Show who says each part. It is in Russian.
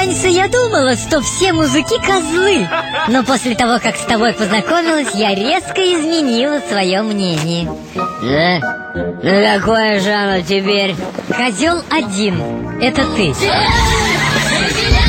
Speaker 1: Раньше я думала, что все мужики козлы. Но после того, как с тобой познакомилась, я резко изменила свое мнение.
Speaker 2: Да? Ну какое же оно теперь?
Speaker 1: Козел один. Это ты.